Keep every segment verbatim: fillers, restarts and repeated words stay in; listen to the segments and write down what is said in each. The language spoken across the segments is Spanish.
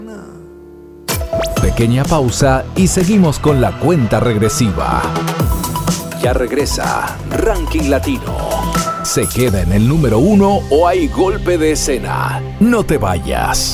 Pequeña pausa y seguimos con la cuenta regresiva. Ya regresa Ranking Latino. ¿Se queda en el número uno o hay golpe de escena? No te vayas.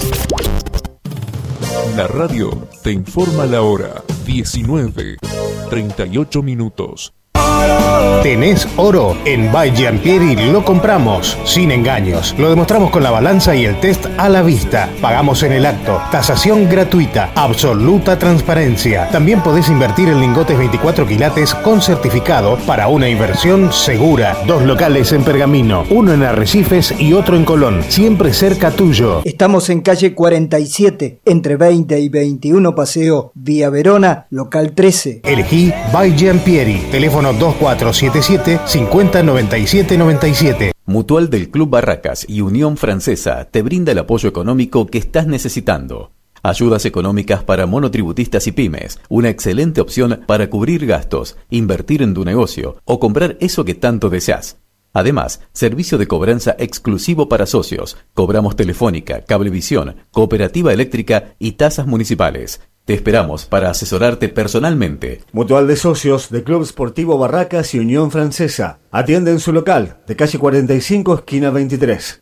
La radio te informa la hora. diecinueve, treinta y ocho minutos. ¿Tenés oro? En By Giampieri lo compramos, sin engaños. Lo demostramos con la balanza y el test a la vista. Pagamos en el acto. Tasación gratuita. Absoluta transparencia. También podés invertir en lingotes veinticuatro quilates con certificado para una inversión segura. Dos locales en Pergamino, uno en Arrecifes y otro en Colón. Siempre cerca tuyo. Estamos en calle cuarenta y siete, entre veinte y veintiuno Paseo, Vía Verona, local trece. Elegí By Giampieri. Teléfono dos cuatro siete siete, cinco cero nueve siete nueve siete. Mutual del Club Barracas y Unión Francesa te brinda el apoyo económico que estás necesitando. Ayudas económicas para monotributistas y pymes, una excelente opción para cubrir gastos, invertir en tu negocio o comprar eso que tanto deseas. Además, servicio de cobranza exclusivo para socios. Cobramos telefónica, cablevisión, cooperativa eléctrica y tasas municipales. Te esperamos para asesorarte personalmente. Mutual de Socios de Club Sportivo Barracas y Unión Francesa. Atiende en su local, de calle cuarenta y cinco, esquina veintitrés.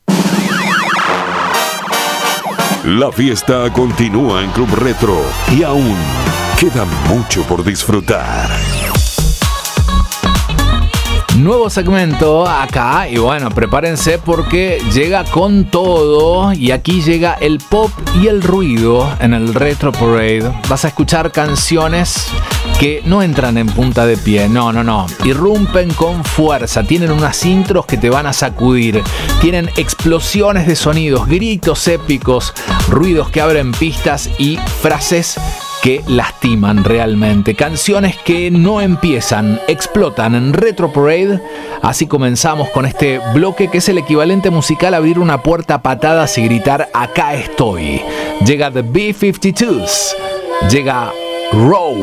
La fiesta continúa en Club Retro y aún queda mucho por disfrutar. Nuevo segmento acá y bueno, prepárense porque llega con todo y aquí llega el pop y el ruido en el Retro Parade. Vas a escuchar canciones que no entran en punta de pie, no, no, no, irrumpen con fuerza, tienen unas intros que te van a sacudir, tienen explosiones de sonidos, gritos épicos, ruidos que abren pistas y frases que lastiman realmente. Canciones que no empiezan, explotan en Retro Parade. Así comenzamos con este bloque que es el equivalente musical a abrir una puerta a patadas y gritar acá estoy. Llega The B cincuenta y dos, llega Row.